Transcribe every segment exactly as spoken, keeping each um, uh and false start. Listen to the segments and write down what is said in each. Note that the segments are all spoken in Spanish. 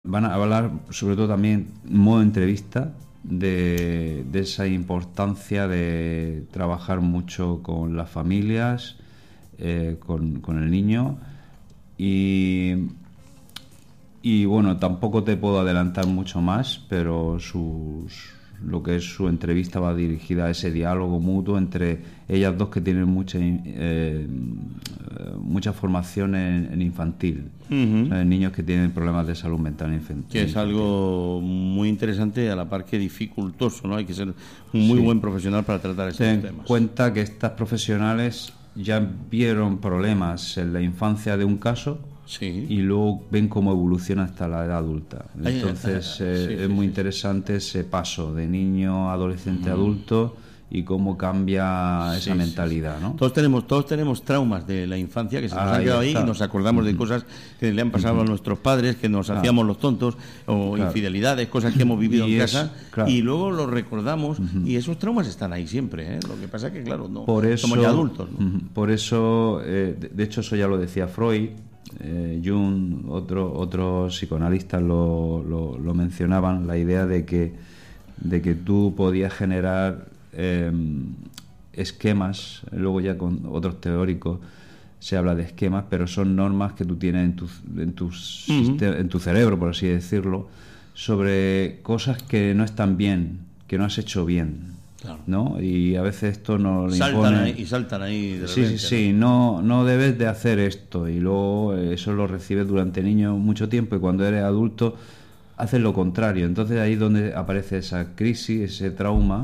Van a hablar sobre todo también, modo entrevista, de, de esa importancia de trabajar mucho con las familias, eh, con, con el niño y, y bueno, tampoco te puedo adelantar mucho más, pero sus, lo que es su entrevista va dirigida a ese diálogo mutuo entre ellas dos, que tienen mucha eh, mucha formación en, en infantil, uh-huh. O sea, en niños que tienen problemas de salud mental infantil. Que es algo muy interesante, a la par que dificultoso, ¿no? Hay que ser un muy sí. buen profesional para tratar estos Ten temas. Ten cuenta que estas profesionales ya vieron problemas en la infancia de un caso, sí. y luego ven cómo evoluciona hasta la edad adulta. Entonces eh, sí, es sí, muy sí. interesante ese paso de niño, adolescente, uh-huh. adulto, y cómo cambia esa sí, mentalidad, sí, sí. ¿no? Todos tenemos, todos tenemos traumas de la infancia que se nos ahí han quedado está. ahí y nos acordamos uh-huh. de cosas que le han pasado uh-huh. a nuestros padres, que nos claro. hacíamos los tontos, o claro. infidelidades, cosas que hemos vivido y en es, casa, claro. y luego los recordamos uh-huh. y esos traumas están ahí siempre, ¿eh? Lo que pasa es que, claro, no por eso, somos ya adultos, ¿no? Uh-huh. Por eso, eh, de, de hecho, eso ya lo decía Freud, eh, Jung, otro, otros psicoanalistas lo, lo, lo mencionaban, la idea de que, de que tú podías generar Eh, esquemas, luego ya con otros teóricos se habla de esquemas, pero son normas que tú tienes en tu, en tu, uh-huh. sistema, en tu cerebro, por así decirlo, sobre cosas que no están bien, que no has hecho bien, claro. ¿no? Y a veces esto nos saltan impone... ahí, y saltan ahí de sí, repente, sí, sí, no, no debes de hacer esto, y luego eso lo recibes durante niño mucho tiempo, y cuando eres adulto haces lo contrario. Entonces ahí es donde aparece esa crisis, ese trauma.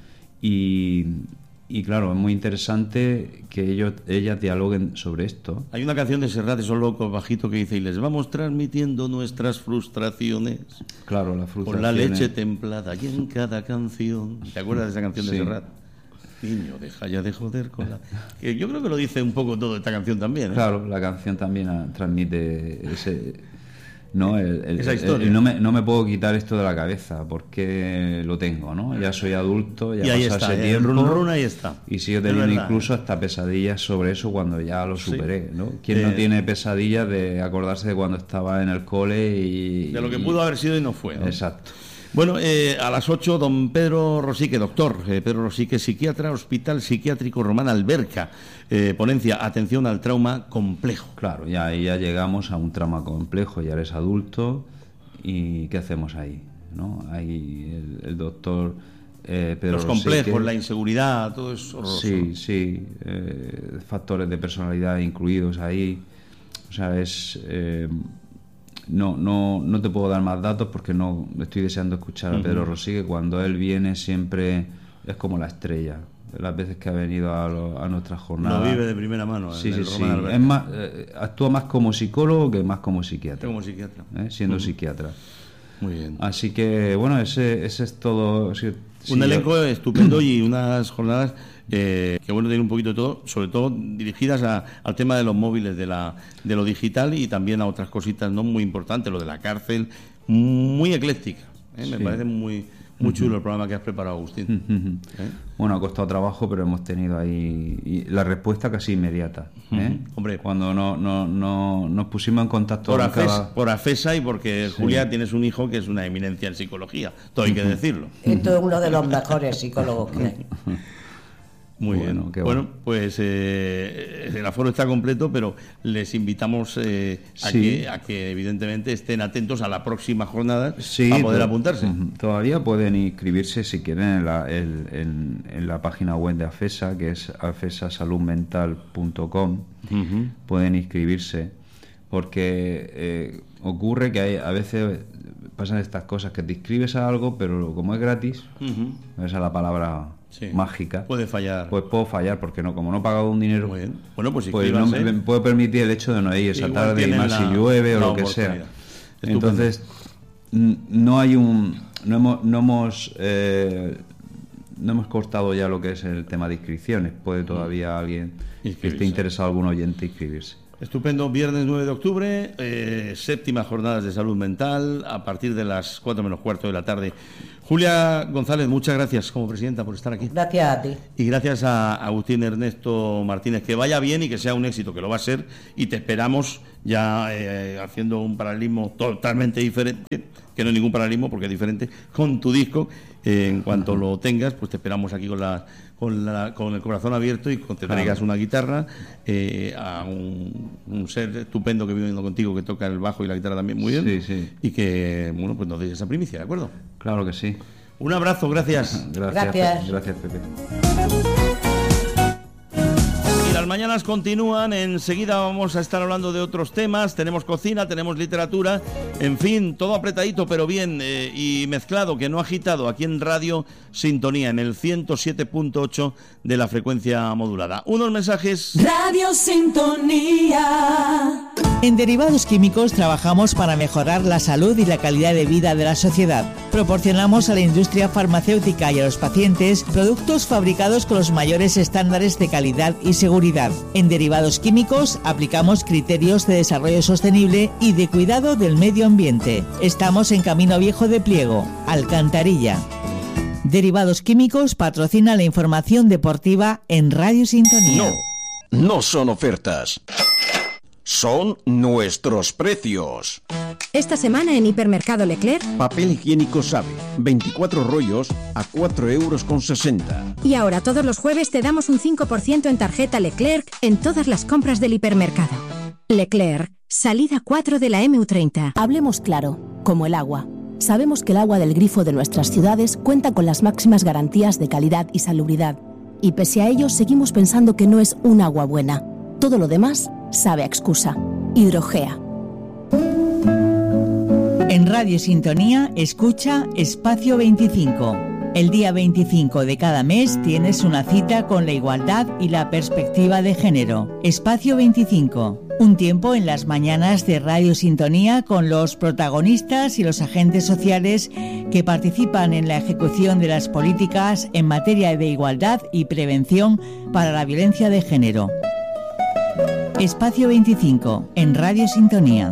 Y, y claro, es muy interesante que ellos ellas dialoguen sobre esto. Hay una canción de Serrat, esos locos bajitos, que dice: y les vamos transmitiendo nuestras frustraciones, claro, las frustraciones, con la leche templada y en cada canción. ¿Te acuerdas de esa canción de sí. Serrat? Niño, deja ya de joder con la... Que yo creo que lo dice un poco todo esta canción también, ¿eh? Claro, la canción también a, transmite ese... No, el, el, esa historia. El, el, no, me, no me puedo quitar esto de la cabeza porque lo tengo, ¿no? Ya soy adulto, ya y pasa está, ese tiempo. Run, run, ahí está. Y sigo teniendo incluso hasta pesadillas sobre eso cuando ya lo superé, ¿no? ¿Quién eh, no tiene pesadillas de acordarse de cuando estaba en el cole y... de lo que pudo haber sido y no fue, ¿no? Exacto. Bueno, eh, a las ocho, don Pedro Rosique, doctor eh, Pedro Rosique, psiquiatra, Hospital Psiquiátrico Román Alberca, eh, ponencia, atención al trauma complejo. Claro, ya, ya llegamos a un trauma complejo, ya eres adulto, y ¿qué hacemos ahí? ¿No? Ahí el, el doctor eh, Pedro Los complejos, Rosique, la inseguridad, todo es horroroso. Sí, sí, eh, factores de personalidad incluidos ahí, o sea, es... Eh, No, no, no te puedo dar más datos porque no estoy deseando escuchar a Pedro Rosique. Cuando él viene siempre es como la estrella. Las veces que ha venido a, lo, a nuestras jornadas. Lo vive de primera mano. Sí, sí, sí. Es más, eh, actúa más como psicólogo que más como psiquiatra. Como psiquiatra. ¿Eh? Siendo uh-huh. psiquiatra. Muy bien. Así que, bueno, ese, ese es todo. Sí, un sí, elenco yo... estupendo y unas jornadas eh, que, bueno, tienen un poquito de todo, sobre todo dirigidas a, al tema de los móviles, de la de lo digital, y también a otras cositas no muy importantes, lo de la cárcel, muy ecléctica. ¿eh? Me sí. parece muy muy chulo uh-huh. el programa que has preparado, Agustín. Uh-huh. ¿Eh? Bueno, ha costado trabajo, pero hemos tenido ahí y la respuesta casi inmediata. ¿eh? Uh-huh. Hombre, cuando no, no, no nos pusimos en contacto por, con Afes, cada... por Afesa, y porque sí. Julia, tienes un hijo que es una eminencia en psicología, todo hay que decirlo. Esto es uno de los mejores psicólogos que hay. Muy bueno, bien. Bueno, bueno, pues eh, el aforo está completo, pero les invitamos eh, a, sí. que, a que evidentemente estén atentos a la próxima jornada sí, para poder apuntarse. Uh, todavía pueden inscribirse si quieren en la, el, en, en la página web de Afesa, que es afesa salud mental punto com. Uh-huh. Pueden inscribirse porque eh, ocurre que hay, a veces pasan estas cosas, que te inscribes a algo, pero como es gratis, uh-huh. esa es la palabra... Sí. mágica, puede fallar, pues puedo fallar porque no, como no he pagado un dinero, muy bien. Bueno, pues, pues no me, me puedo permitir el hecho de no ir esa igual tarde y más la, si llueve o lo que sea. Estupendo. Entonces no hay un no hemos no hemos eh, no hemos cortado ya lo que es el tema de inscripciones. Puede todavía alguien que esté interesado, algún oyente, inscribirse. Estupendo. Viernes nueve de octubre, eh, séptimas jornadas de salud mental, a partir de las cuatro menos cuarto de la tarde. Julia González, muchas gracias como presidenta por estar aquí. Gracias a ti. Y gracias a Agustín Ernesto Martínez. Que vaya bien y que sea un éxito, que lo va a ser, y te esperamos ya eh, haciendo un paralelismo totalmente diferente, que no es ningún paralelismo porque es diferente, con tu disco. Eh, en cuanto lo tengas, pues te esperamos aquí con la, con, la, con el corazón abierto y con, te traigas una guitarra eh, a un, un ser estupendo que vive viviendo contigo, que toca el bajo y la guitarra también muy bien, sí, sí. Y que, bueno, pues nos deis esa primicia, ¿de acuerdo? Claro que sí. Un abrazo, gracias. Gracias. Gracias. Gracias, Pepe. Y las mañanas continúan, enseguida vamos a estar hablando de otros temas, tenemos cocina, tenemos literatura, en fin, todo apretadito pero bien eh, y mezclado, que no agitado, aquí en Radio Sintonía, en el ciento siete punto ocho de la frecuencia modulada. Unos mensajes... Radio Sintonía. En Derivados Químicos trabajamos para mejorar la salud y la calidad de vida de la sociedad. Proporcionamos a la industria farmacéutica y a los pacientes productos fabricados con los mayores estándares de calidad y seguridad. En Derivados Químicos aplicamos criterios de desarrollo sostenible y de cuidado del medio ambiente. Estamos en Camino Viejo de Pliego, Alcantarilla. Derivados Químicos patrocina la información deportiva en Radio Sintonía. No, no son ofertas. Son nuestros precios. Esta semana en Hipermercado Leclerc, Papel higiénico Sabe, veinticuatro rollos a cuatro euros con sesenta. y ahora todos los jueves te damos un cinco por ciento en tarjeta Leclerc en todas las compras del hipermercado. Leclerc, salida cuatro de la eme u treinta. Hablemos claro, como el agua. Sabemos que el agua del grifo de nuestras ciudades cuenta con las máximas garantías de calidad y salubridad. Y pese a ello, seguimos pensando que no es un agua buena. Todo lo demás sabe a excusa. Hidrogea. En Radio Sintonía, escucha Espacio veinticinco. El día veinticinco de cada mes tienes una cita con la igualdad y la perspectiva de género. Espacio veinticinco. Un tiempo en las mañanas de Radio Sintonía con los protagonistas y los agentes sociales que participan en la ejecución de las políticas en materia de igualdad y prevención para la violencia de género. Espacio veinticinco, en Radio Sintonía.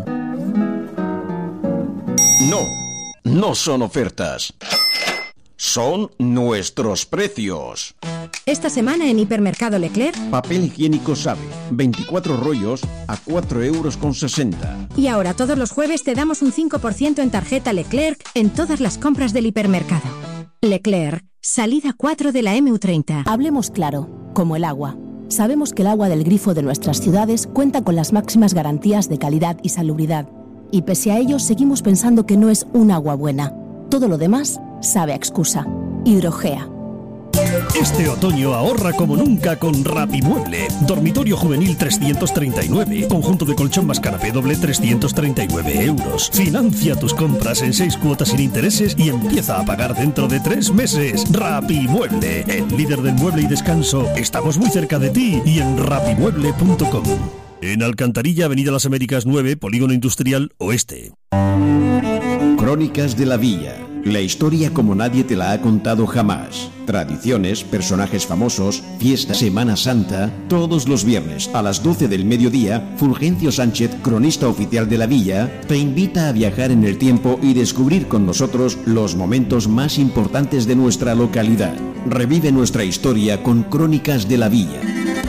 No, no son ofertas. Son nuestros precios. Esta semana en Hipermercado Leclerc, Papel higiénico Sabe, veinticuatro rollos a cuatro euros con sesenta. y ahora todos los jueves te damos un cinco por ciento en tarjeta Leclerc en todas las compras del hipermercado. Leclerc, salida cuatro de la eme u treinta. Hablemos claro, como el agua. Sabemos que el agua del grifo de nuestras ciudades cuenta con las máximas garantías de calidad y salubridad. Y pese a ello, seguimos pensando que no es un agua buena. Todo lo demás sabe a excusa. Hidrogea. Este otoño ahorra como nunca con Rapimueble. Dormitorio juvenil trescientos treinta y nueve. Conjunto de colchón más canapé doble trescientos treinta y nueve euros. Financia tus compras en seis cuotas sin intereses y empieza a pagar dentro de tres meses. Rapimueble, el líder del mueble y descanso. Estamos muy cerca de ti y en rapimueble punto com. En Alcantarilla, Avenida Las Américas nueve, Polígono Industrial Oeste. Crónicas de la Villa. La historia como nadie te la ha contado jamás. Tradiciones, personajes famosos, fiesta, Semana Santa. Todos los viernes a las doce del mediodía, Fulgencio Sánchez, cronista oficial de la Villa, te invita a viajar en el tiempo y descubrir con nosotros los momentos más importantes de nuestra localidad. Revive nuestra historia con Crónicas de la Villa.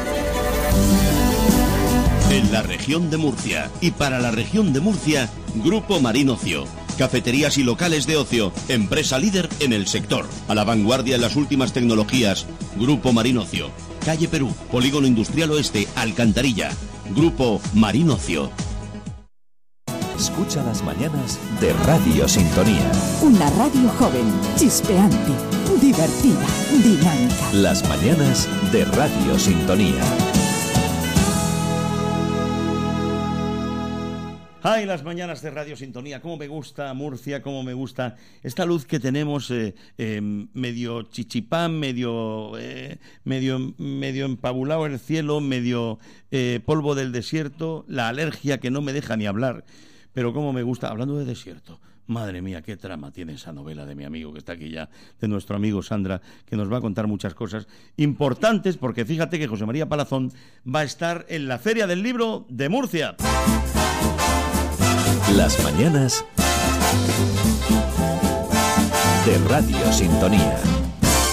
En la región de Murcia y para la región de Murcia, Grupo Marín Ocio. Cafeterías y locales de ocio, empresa líder en el sector. A la vanguardia en las últimas tecnologías, Grupo Marín Ocio. Calle Perú, Polígono Industrial Oeste, Alcantarilla. Grupo Marín Ocio. Escucha las mañanas de Radio Sintonía. Una radio joven, chispeante, divertida, dinámica. Las mañanas de Radio Sintonía. Ay, las mañanas de Radio Sintonía, cómo me gusta Murcia, cómo me gusta esta luz que tenemos eh, eh, medio chichipán, medio, eh, medio, medio empabulado el cielo, medio eh, polvo del desierto, la alergia que no me deja ni hablar, pero cómo me gusta, hablando de desierto. Madre mía, qué trama tiene esa novela de mi amigo que está aquí ya, de nuestro amigo Sandra, que nos va a contar muchas cosas importantes, porque fíjate que José María Palazón va a estar en la Feria del Libro de Murcia. Las mañanas de Radio Sintonía.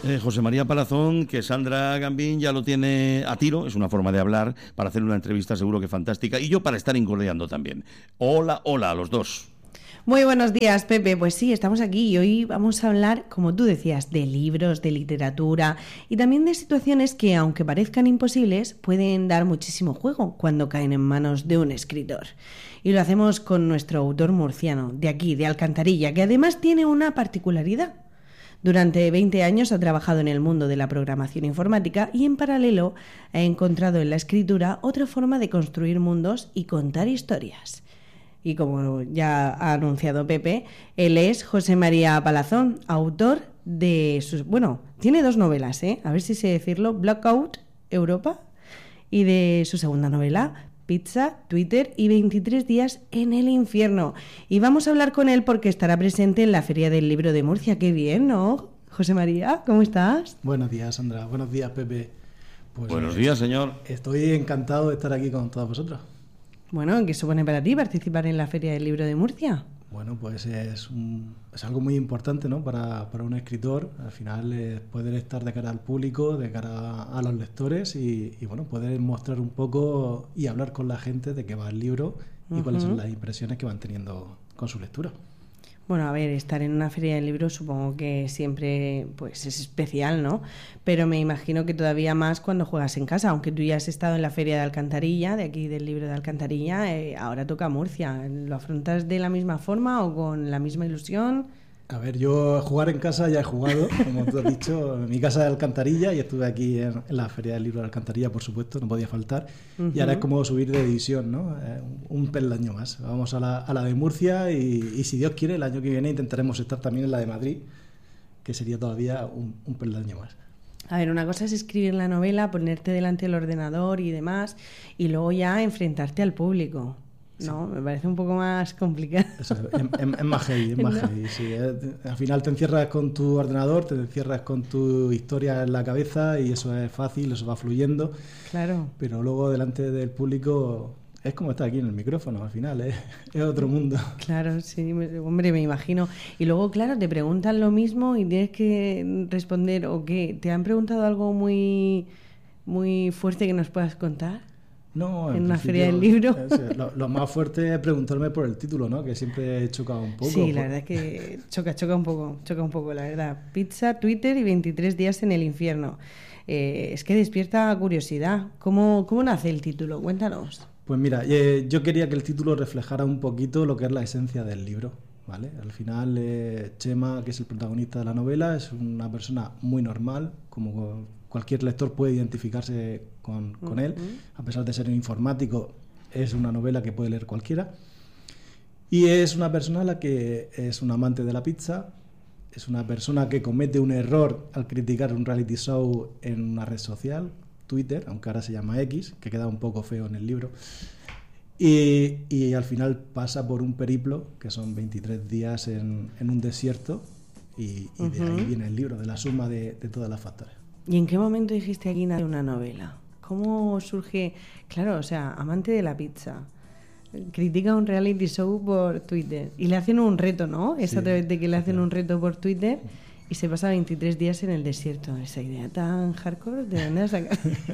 Eh, José María Palazón, que Sandra Gambín ya lo tiene a tiro, es una forma de hablar, para hacer una entrevista seguro que fantástica, y yo para estar incordiando también. Hola, hola a los dos. Muy buenos días, Pepe. Pues sí, estamos aquí y hoy vamos a hablar, como tú decías, de libros, de literatura y también de situaciones que, aunque parezcan imposibles, pueden dar muchísimo juego cuando caen en manos de un escritor. Y lo hacemos con nuestro autor murciano, de aquí, de Alcantarilla, que además tiene una particularidad. Durante veinte años ha trabajado en el mundo de la programación informática y en paralelo ha encontrado en la escritura otra forma de construir mundos y contar historias. Y como ya ha anunciado Pepe, él es José María Palazón, autor de sus... Bueno, tiene dos novelas, ¿eh? A ver si sé decirlo. Blackout, Europa, y de su segunda novela, Pizza, Twitter y veintitrés días en el infierno. Y vamos a hablar con él porque estará presente en la Feria del Libro de Murcia. ¡Qué bien!, ¿no? José María, ¿cómo estás? Buenos días, Sandra. Buenos días, Pepe. Pues, Buenos días, señor. Estoy encantado de estar aquí con todos vosotros. Bueno, ¿qué supone para ti participar en la Feria del Libro de Murcia? Bueno, pues es, un, es algo muy importante, ¿no? Para, para un escritor. Al final es poder estar de cara al público, de cara a los lectores y, y bueno, poder mostrar un poco y hablar con la gente de qué va el libro y uh-huh. cuáles son las impresiones que van teniendo con su lectura. Bueno, a ver, estar en una feria del libro supongo que siempre pues es especial, ¿no? Pero me imagino que todavía más cuando juegas en casa, aunque tú ya has estado en la feria de Alcantarilla, de aquí del libro de Alcantarilla, eh, ahora toca Murcia. ¿Lo afrontas de la misma forma o con la misma ilusión? A ver, yo jugar en casa ya he jugado, como tú has dicho, en mi casa de Alcantarilla y estuve aquí en, en la Feria del Libro de Alcantarilla, por supuesto, no podía faltar. Uh-huh. Y ahora es como subir de división, ¿no? Eh, un peldaño más. Vamos a la, a la de Murcia y, y si Dios quiere, el año que viene intentaremos estar también en la de Madrid, que sería todavía un, un peldaño más. A ver, una cosa es escribir la novela, ponerte delante del ordenador y demás, y luego ya enfrentarte al público. No, sí. Me parece un poco más complicado. Eso, es, es, es más heavy, es más ¿no? heavy, sí. Al final te encierras con tu ordenador, te encierras con tu historia en la cabeza y eso es fácil, eso va fluyendo. Claro. Pero luego delante del público es como estar aquí en el micrófono, al final, es, es otro mundo. Claro, sí, hombre, me imagino. Y luego, claro, te preguntan lo mismo y tienes que responder o qué. ¿Te han preguntado algo muy, muy fuerte que nos puedas contar? No, en, en una feria del libro. Es, lo, lo más fuerte es preguntarme por el título, ¿no? Que siempre he chocado un poco. Sí, por... la verdad es que choca, choca un poco, choca un poco, la verdad. Pizza, Twitter y veintitrés días en el infierno. Eh, es que despierta curiosidad. ¿Cómo, cómo nace el título? Cuéntanos. Pues mira, eh, yo quería que el título reflejara un poquito lo que es la esencia del libro, ¿vale? Al final, eh, Chema, que es el protagonista de la novela, es una persona muy normal, como cualquier lector puede identificarse con, con uh-huh. él, a pesar de ser un informático, es una novela que puede leer cualquiera. Y es una persona a la que es un amante de la pizza, es una persona que comete un error al criticar un reality show en una red social, Twitter, aunque ahora se llama X, que queda un poco feo en el libro. Y, y al final pasa por un periplo, que son veintitrés días en, en un desierto, y, y uh-huh. de ahí viene el libro, de la suma de, de todas las factores. ¿Y en qué momento dijiste aquí nace una novela? ¿Cómo surge? Claro, o sea, amante de la pizza, critica un reality show por Twitter y le hacen un reto, ¿no? Es sí, a través de que le hacen claro. un reto por Twitter y se pasa veintitrés días en el desierto. Esa idea tan hardcore, ¿de dónde la sacas?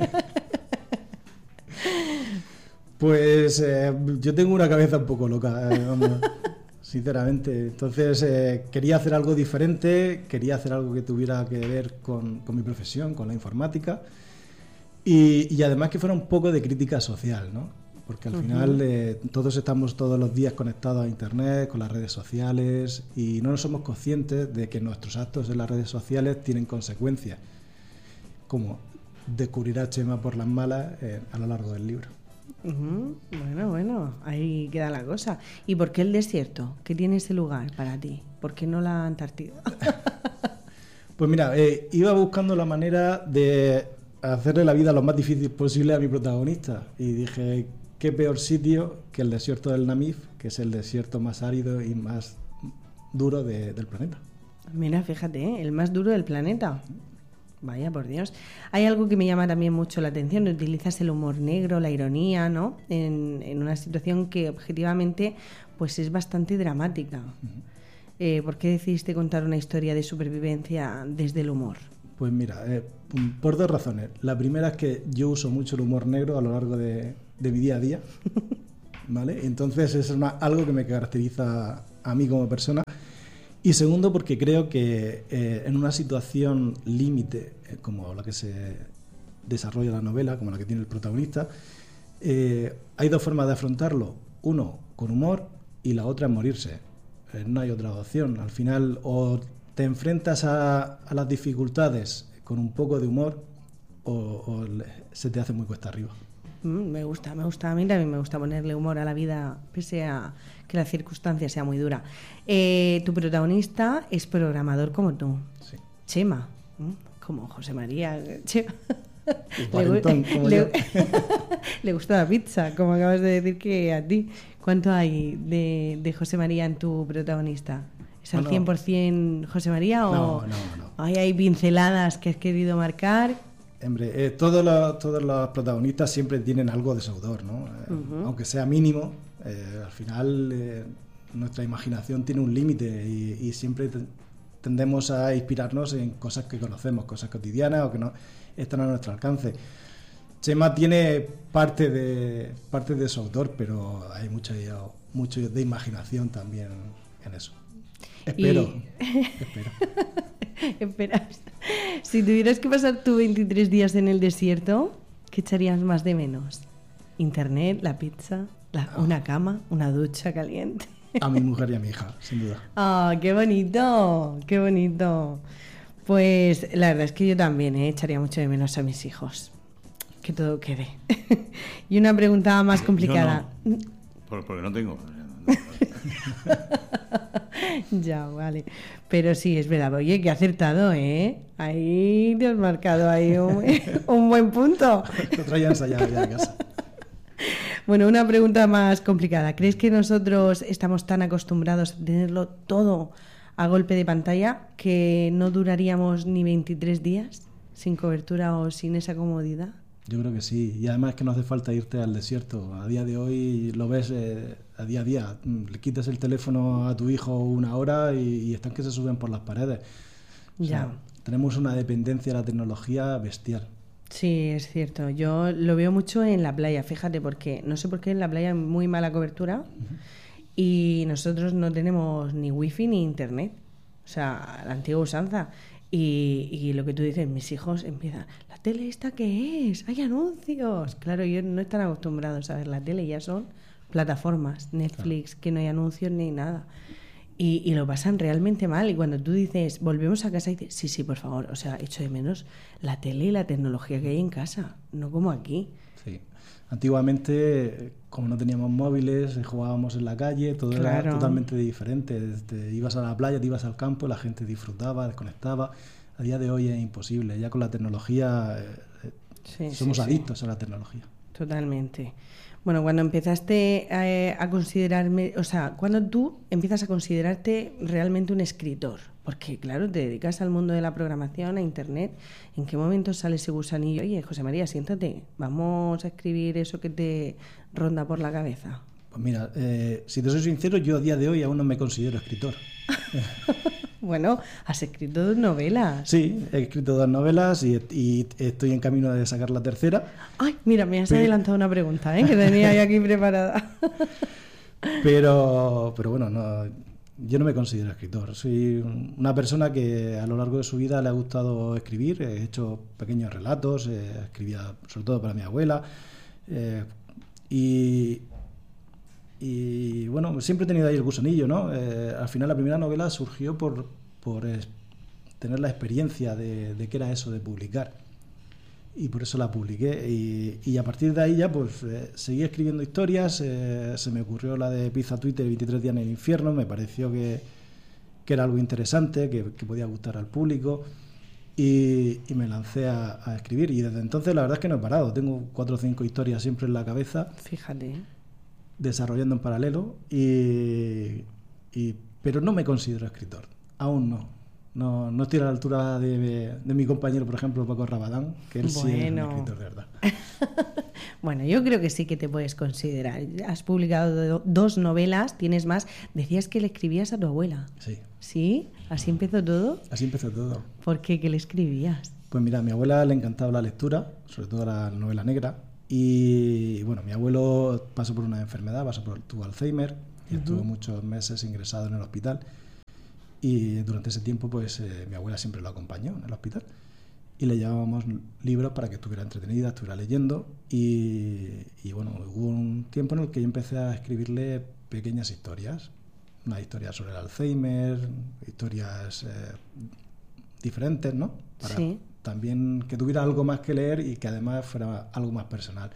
Pues eh, yo tengo una cabeza un poco loca, eh, vamos, sinceramente. Entonces eh, quería hacer algo diferente, quería hacer algo que tuviera que ver con, con mi profesión, con la informática, y, y además que fuera un poco de crítica social, ¿no? Porque al uh-huh. final eh, todos estamos todos los días conectados a Internet, con las redes sociales, y no nos somos conscientes de que nuestros actos en las redes sociales tienen consecuencias, como descubrirá Chema por las malas eh, a lo largo del libro. Uh-huh. Bueno, bueno, ahí queda la cosa. ¿Y por qué el desierto? ¿Qué tiene ese lugar para ti? ¿Por qué no la Antártida? Pues mira, eh, iba buscando la manera de hacerle la vida lo más difícil posible a mi protagonista y dije, qué peor sitio que el desierto del Namib, que es el desierto más árido y más duro de, del planeta. Mira, fíjate, ¿eh? El más duro del planeta. Vaya, por Dios. Hay algo que me llama también mucho la atención. Utilizas el humor negro, la ironía, ¿no? En, en una situación que objetivamente pues es bastante dramática. Uh-huh. Eh, ¿Por qué decidiste contar una historia de supervivencia desde el humor? Pues mira, eh, por dos razones. La primera es que yo uso mucho el humor negro a lo largo de, de mi día a día, ¿vale? Entonces es una, algo que me caracteriza a mí como persona. Y segundo, porque creo que eh, en una situación límite, eh, como la que se desarrolla la novela, como la que tiene el protagonista, eh, hay dos formas de afrontarlo. Uno, con humor, y la otra es morirse. Eh, no hay otra opción. Al final, o te enfrentas a, a las dificultades con un poco de humor o, o se te hace muy cuesta arriba. Mm, me gusta, me gusta. A mí también me gusta ponerle humor a la vida, pese a que la circunstancia sea muy dura. Eh, tu protagonista es programador como tú. Sí. Chema, ¿eh? Como José María. Chema. Le, como le, le gusta la pizza, como acabas de decir que a ti. ¿Cuánto hay de, de José María en tu protagonista? ¿Es al no, no. cien por ciento José María o no, no, no. hay, hay pinceladas que has querido marcar? Hombre, eh, todos, los, todos los protagonistas siempre tienen algo de su autor, ¿no? Eh, uh-huh. Aunque sea mínimo, eh, al final eh, nuestra imaginación tiene un límite y, y siempre te, tendemos a inspirarnos en cosas que conocemos, cosas cotidianas o que no están a nuestro alcance. Chema tiene parte de parte de su autor, pero hay mucho, mucho de imaginación también en eso. Espero. Y... espero. Esperas. Si tuvieras que pasar tú veintitrés días en el desierto, ¿qué echarías más de menos? ¿Internet, la pizza, la, oh. una cama, una ducha caliente? A mi mujer y a mi hija, sin duda. ¡Ah, oh, qué bonito! ¡Qué bonito! Pues la verdad es que yo también ¿eh? echaría mucho de menos a mis hijos. Que todo quede. Y una pregunta más complicada. No. Porque no tengo. Ya, vale. Pero sí, es verdad. Oye, que acertado, ¿eh? Ahí te has marcado ahí un, un buen punto. Lo traía ensayado ya en casa. Bueno, una pregunta más complicada. ¿Crees que nosotros estamos tan acostumbrados a tenerlo todo a golpe de pantalla que no duraríamos ni veintitrés días sin cobertura o sin esa comodidad? Yo creo que sí, y además es que no hace falta irte al desierto. A día de hoy lo ves eh, a día a día. Le quitas el teléfono a tu hijo una hora y, y están que se suben por las paredes. O ya. sea, tenemos una dependencia de la tecnología bestial. Sí, es cierto. Yo lo veo mucho en la playa, fíjate, porque no sé por qué en la playa hay muy mala cobertura uh-huh. y nosotros no tenemos ni wifi ni internet. O sea, la antigua usanza. Y, y lo que tú dices, mis hijos empiezan, ¿la tele esta qué es? ¡Hay anuncios! Claro, ellos no están acostumbrados a ver la tele, ya son plataformas, Netflix, claro. que no hay anuncios ni nada. Y, y lo pasan realmente mal. Y cuando tú dices, volvemos a casa, y dices, sí, sí, por favor, o sea, echo de menos la tele y la tecnología que hay en casa, no como aquí. Sí. Antiguamente, como no teníamos móviles, jugábamos en la calle, todo claro. era totalmente diferente. Te ibas a la playa, te ibas al campo, la gente disfrutaba, desconectaba. A día de hoy es imposible. Ya con la tecnología eh, sí, somos sí, adictos sí. a la tecnología. Totalmente. Bueno, cuando empezaste a, a considerarme, o sea, cuando tú empiezas a considerarte realmente un escritor, porque claro, te dedicas al mundo de la programación, a internet, ¿en qué momento sale ese gusanillo? Oye, José María, siéntate, vamos a escribir eso que te ronda por la cabeza. Pues mira, eh, si te soy sincero, yo a día de hoy aún no me considero escritor. Bueno, has escrito dos novelas. Sí, he escrito dos novelas y, y estoy en camino de sacar la tercera. Ay, mira, me has pero... adelantado una pregunta, ¿eh? Que tenía yo aquí preparada. Pero, pero bueno, no, yo no me considero escritor. Soy una persona que a lo largo de su vida le ha gustado escribir. He hecho pequeños relatos, eh, escribía sobre todo para mi abuela. Eh, y... Y bueno, siempre he tenido ahí el gusanillo, ¿no? Eh, al final la primera novela surgió por, por eh, tener la experiencia de, de qué era eso de publicar. Y por eso la publiqué. Y, y a partir de ahí ya pues eh, seguí escribiendo historias. Eh, se me ocurrió la de Pizza Twitter, veintitrés días en el infierno. Me pareció que, que era algo interesante, que, que podía gustar al público. Y, y me lancé a, a escribir. Y desde entonces la verdad es que no he parado. Tengo cuatro o cinco historias siempre en la cabeza. Fíjate. Desarrollando en paralelo y, y pero no me considero escritor, aún no no, no estoy a la altura de, de mi compañero, por ejemplo, Paco Rabadán, que él bueno. sí es un escritor de verdad. Bueno, yo creo que sí que te puedes considerar. Has publicado dos novelas, tienes más. Decías que le escribías a tu abuela. Sí. ¿Sí? ¿Así empezó todo? Así empezó todo. ¿Por qué? ¿Qué le escribías? Pues mira, a mi abuela le encantaba la lectura, sobre todo la novela negra. Y bueno, mi abuelo pasó por una enfermedad, pasó por tuvo Alzheimer y uh-huh. estuvo muchos meses ingresado en el hospital. Y durante ese tiempo, pues eh, mi abuela siempre lo acompañó en el hospital. Y le llevábamos libros para que estuviera entretenida, estuviera leyendo. Y, y bueno, hubo un tiempo en el que yo empecé a escribirle pequeñas historias. Una historia sobre el Alzheimer, historias eh, diferentes, ¿no? Para sí. también que tuviera algo más que leer y que además fuera algo más personal.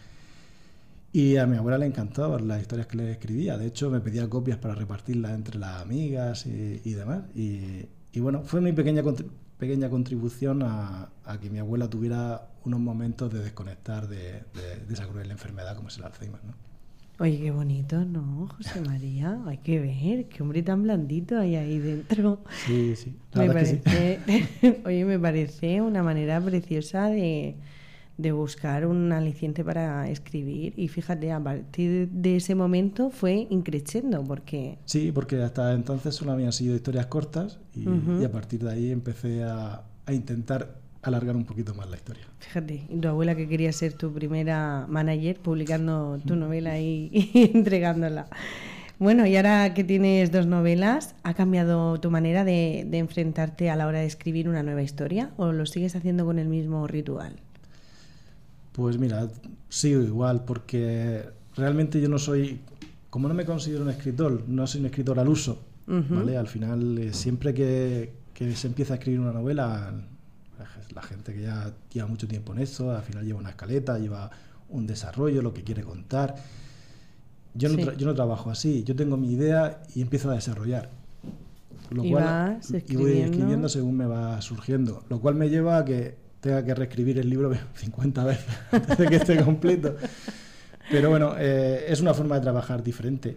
Y a mi abuela le encantaban las historias que le escribía. De hecho, me pedía copias para repartirlas entre las amigas y, y demás. Y, y bueno, fue mi pequeña contribución. pequeña contribución a, a que mi abuela tuviera unos momentos de desconectar de, de, de esa cruel enfermedad como es el Alzheimer, ¿no? Oye, qué bonito, ¿no, José María? Hay que ver, qué hombre tan blandito hay ahí dentro. Sí, sí. La Me verdad parece, que sí. Oye, me parece una manera preciosa de, de buscar un aliciente para escribir. Y fíjate, a partir de ese momento fue increciendo, porque... Sí, porque hasta entonces solo habían sido historias cortas y, uh-huh. y a partir de ahí empecé a, a intentar alargar un poquito más la historia. Fíjate, y tu abuela que quería ser tu primera manager publicando tu novela y, y entregándola. Bueno, y ahora que tienes dos novelas, ¿ha cambiado tu manera de, de enfrentarte a la hora de escribir una nueva historia o lo sigues haciendo con el mismo ritual? Pues mira, sigo igual, porque realmente yo no soy, como no me considero un escritor, no soy un escritor al uso, uh-huh. ¿vale? Al final, eh, siempre que, que se empieza a escribir una novela, la gente que ya lleva mucho tiempo en esto, al final lleva una escaleta, lleva un desarrollo, lo que quiere contar. Yo no, sí. tra- yo no trabajo así, yo tengo mi idea y empiezo a desarrollar. Lo y cual, vas y voy escribiendo según me va surgiendo, lo cual me lleva a que tenga que reescribir el libro cincuenta veces antes de que esté completo. Pero bueno, eh, es una forma de trabajar diferente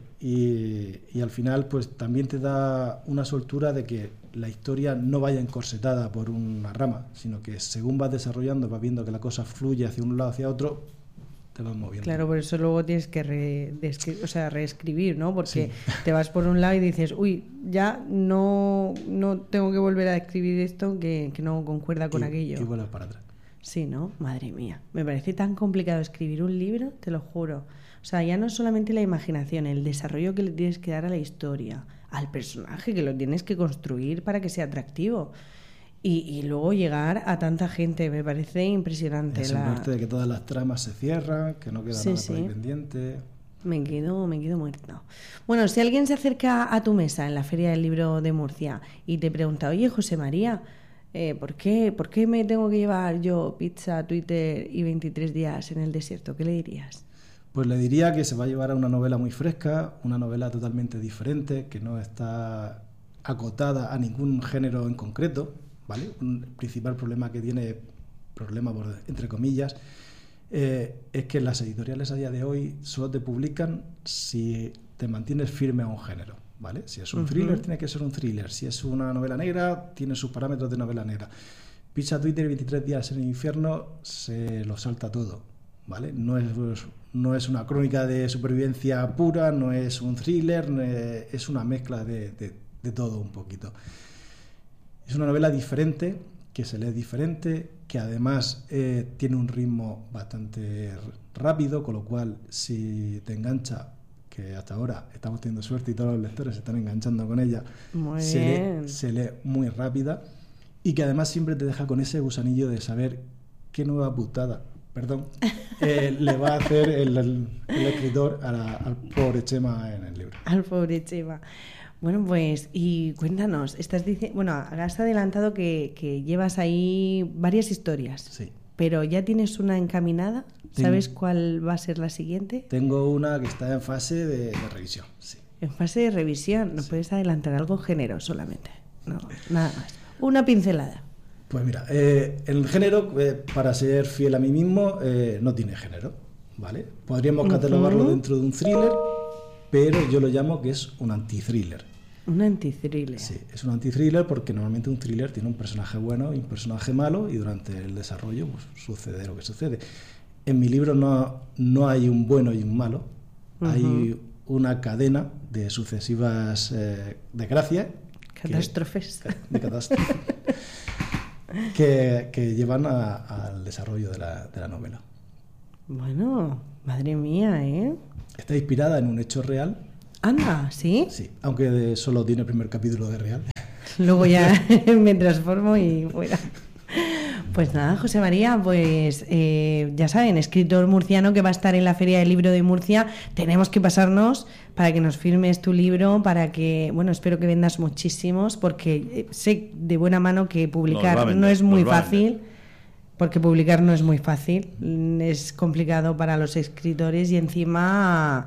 y, y al final pues también te da una soltura de que la historia no vaya encorsetada por una rama, sino que según vas desarrollando, vas viendo que la cosa fluye hacia un lado, hacia otro, te vas moviendo. Claro, por eso luego tienes que re, descri- o sea, reescribir, ¿no? Porque sí. te vas por un lado y dices, uy, ya no, no tengo que volver a escribir esto que, que no concuerda con y, aquello. Y vuelves para atrás. Sí, ¿no? Madre mía. Me parece tan complicado escribir un libro, te lo juro. O sea, ya no es solamente la imaginación, el desarrollo que le tienes que dar a la historia, al personaje que lo tienes que construir para que sea atractivo. Y, y luego llegar a tanta gente, me parece impresionante. Asegurarte la... de que todas las tramas se cierran, que no queda sí, nada sí. por ahí pendiente. Me quedo, me quedo muerto. Bueno, si alguien se acerca a tu mesa en la Feria del Libro de Murcia y te pregunta, oye, José María, eh, ¿por qué, ¿por qué me tengo que llevar yo pizza, Twitter y veintitrés días en el desierto? ¿Qué le dirías? Pues le diría que se va a llevar a una novela muy fresca, una novela totalmente diferente, que no está acotada a ningún género en concreto, ¿vale? Un principal problema que tiene, problema por, entre comillas, eh, es que las editoriales a día de hoy solo te publican si te mantienes firme a un género, ¿vale? Si es un uh-huh. thriller, tiene que ser un thriller. Si es una novela negra, tiene sus parámetros de novela negra. Pizza, Twitter y veintitrés días en el infierno se lo salta todo, ¿vale? No es, no es una crónica de supervivencia pura, no es un thriller, es una mezcla de, de, de todo un poquito. Es una novela diferente, que se lee diferente, que además eh, tiene un ritmo bastante rápido, con lo cual si te engancha, que hasta ahora estamos teniendo suerte y todos los lectores se están enganchando con ella, muy se bien. lee, se lee muy rápida y que además siempre te deja con ese gusanillo de saber qué nueva putada, perdón, eh, le va a hacer el, el, el escritor a la, al pobre Chema en el libro. Al pobre Chema. Bueno, pues, y cuéntanos, estás dice, bueno, has adelantado que, que llevas ahí varias historias. Sí. Pero ya tienes una encaminada, ¿sabes Ten, cuál va a ser la siguiente? Tengo una que está en fase de, de revisión, sí. En fase de revisión, ¿no sí. puedes adelantar algo género solamente? No, nada más. Una pincelada. Pues mira, eh, el género, eh, para ser fiel a mí mismo, eh, no tiene género, ¿vale? Podríamos catalogarlo uh-huh. dentro de un thriller, pero yo lo llamo que es un anti-thriller. Un anti-thriller. Sí, es un anti-thriller porque normalmente un thriller tiene un personaje bueno y un personaje malo y durante el desarrollo pues, sucede lo que sucede. en mi libro no, no hay un bueno y un malo, Ujú. hay una cadena de sucesivas eh, desgracias. Catástrofes. Que, de catástrofes. que, que llevan a, al desarrollo de la, de la novela. Bueno, madre mía, ¿eh? Está inspirada en un hecho real. Anda, ¿sí? Sí, aunque de- solo tiene el primer capítulo de real. Luego ya me transformo y fuera. Pues nada, José María, pues eh, ya saben, escritor murciano que va a estar en la Feria del Libro de Murcia. Tenemos que pasarnos para que nos firmes tu libro, para que, bueno, espero que vendas muchísimos, porque sé de buena mano que Los va publicar a vender, no es muy los va a fácil, porque publicar no es muy fácil, es complicado para los escritores y encima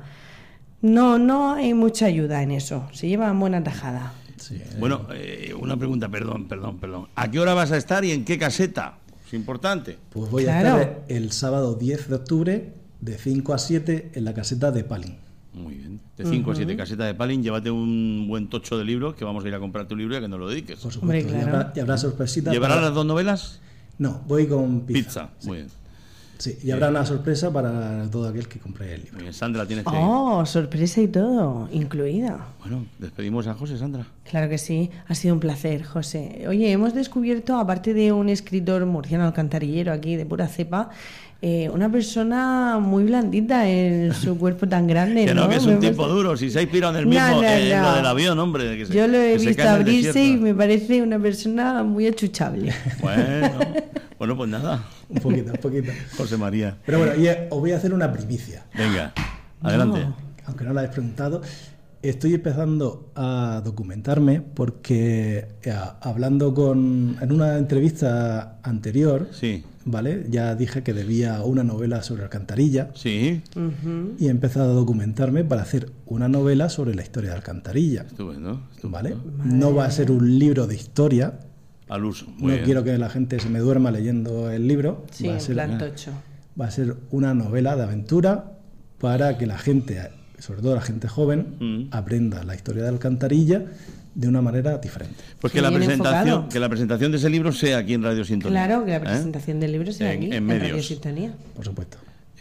no, no hay mucha ayuda en eso, se lleva buena tajada. Sí, eh, Bueno, eh, una pregunta, perdón, perdón, perdón. ¿A qué hora vas a estar y en qué caseta? Es importante. Pues voy Claro. a estar el sábado diez de octubre de cinco a siete en la caseta de Palin. Muy bien. De cinco a siete, caseta de Palin, llévate un buen tocho de libros que vamos a ir a comprar tu libro y a que nos lo dediques. Por Hombre, supuesto, y, claro. habrá, y habrá sorpresitas. ¿Llevarás para- las dos novelas? No, voy con pizza. Pizza, Sí. muy bien. Sí, y habrá una sorpresa para todo aquel que compre el libro. Muy bien, Sandra, tienes que ir. Oh, sorpresa y todo, incluida. Bueno, despedimos a José, Sandra. Claro que sí, ha sido un placer, José. Oye, hemos descubierto, aparte de un escritor murciano alcantarillero aquí de pura cepa, eh, una persona muy blandita en su cuerpo tan grande. Que no, ¿no? que es Me un hemos- tipo duro. Si se ha inspirado en el No, mismo, no, en no. lo del avión, hombre. Que se- Yo lo he que se visto cae en el abrirse y desierto. me parece una persona muy achuchable. Bueno, bueno, pues nada. Un poquito, un poquito. José María. Pero bueno, y, eh, os voy a hacer una primicia. Venga, adelante. No. Aunque no la habéis preguntado, estoy empezando a documentarme porque eh, hablando con en una entrevista anterior, Sí, ¿vale? Ya dije que debía una novela sobre Alcantarilla sí, Ujú. y he empezado a documentarme para hacer una novela sobre la historia de Alcantarilla, estupendo. estupendo. ¿vale? No va a ser un libro de historia, Al uso. Muy no bien. quiero que la gente se me duerma leyendo el libro, Sí, va a en ser plan tocho. va a ser una novela de aventura para que la gente, sobre todo la gente joven, Mm. aprenda la historia de Alcantarilla de una manera diferente. Pues que Qué la, bien presentación, enfocado. que la presentación de ese libro sea aquí en Radio Sintonía. Claro, que la ¿Eh? presentación del libro sea En- aquí, en en, medios. Radio Sintonía. Por supuesto.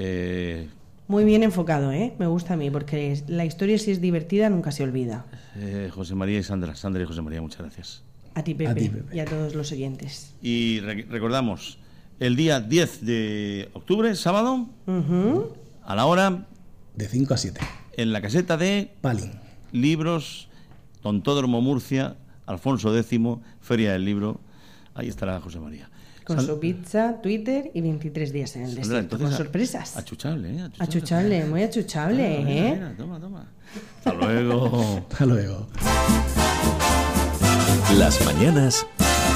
Eh, Muy bien enfocado, ¿eh? Me gusta a mí, porque es- la historia, si es divertida, nunca se olvida. eh, José María y Sandra. Sandra y José María, muchas gracias. A ti, Pepe, A ti, Pepe. y a todos los oyentes. Y re- recordamos, el día diez de octubre, sábado, Ujú. a la hora, De cinco a siete. en la caseta de Palin. Libros, Tontódromo Murcia, Alfonso X, Feria del Libro. Ahí estará José María. Con San- su pizza, Twitter y veintitrés días en el Sandra, desierto, entonces, con a- sorpresas. Achuchable, ¿eh? Achuchable. Achuchable, muy achuchable, Mira, ¿eh? mira, toma, toma. Hasta luego. Hasta luego. Las mañanas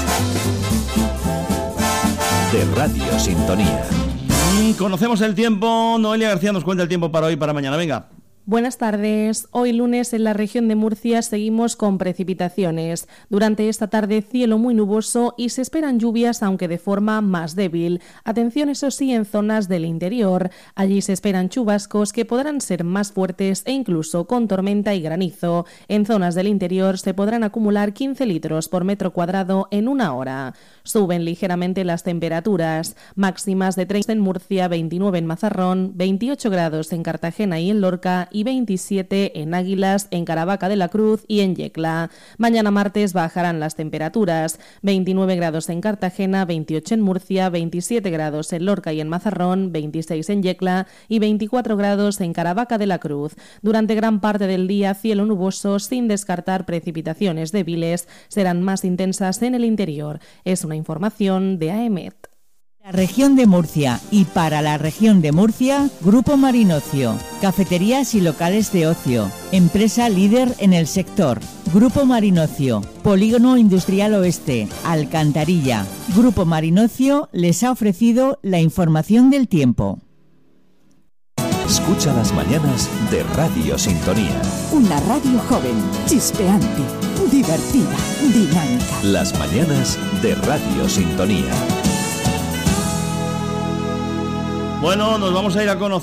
de Radio Sintonía. Mm, Conocemos el tiempo. Noelia García nos cuenta el tiempo para hoy y para mañana. Venga. Buenas tardes. Hoy lunes en la región de Murcia seguimos con precipitaciones. Durante esta tarde cielo muy nuboso y se esperan lluvias aunque de forma más débil. Atención eso sí en zonas del interior. Allí se esperan chubascos que podrán ser más fuertes e incluso con tormenta y granizo. En zonas del interior se podrán acumular quince litros por metro cuadrado en una hora. Suben ligeramente las temperaturas. Máximas de treinta en Murcia, veintinueve en Mazarrón, veintiocho grados en Cartagena y en Lorca y veintisiete en Águilas, en Caravaca de la Cruz y en Yecla. Mañana martes bajarán las temperaturas. veintinueve grados en Cartagena, veintiocho en Murcia, veintisiete grados en Lorca y en Mazarrón, veintiséis en Yecla y veinticuatro grados en Caravaca de la Cruz. Durante gran parte del día cielo nuboso sin descartar precipitaciones débiles. Serán más intensas en el interior. Es una información de A E M E T. La región de Murcia y para la región de Murcia, Grupo Marinocio, cafeterías y locales de ocio, empresa líder en el sector. Grupo Marinocio, Polígono Industrial Oeste, Alcantarilla. Grupo Marinocio les ha ofrecido la información del tiempo. Escucha las mañanas de Radio Sintonía. Una radio joven, chispeante, divertida, dinámica. Las mañanas de Radio Sintonía. Bueno, nos vamos a ir a conocer